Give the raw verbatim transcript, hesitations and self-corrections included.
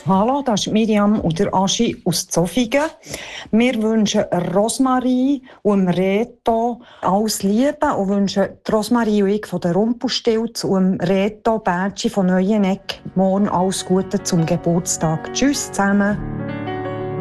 Hallo, das ist Miriam und der Aschi aus Zofingen. Wir wünschen Rosmarie und Reto alles Liebe und wünschen Rosmarie und ich von der Rumpelstilz und Reto Bertschi von Neueneck morgen alles Gute zum Geburtstag. Tschüss zusammen.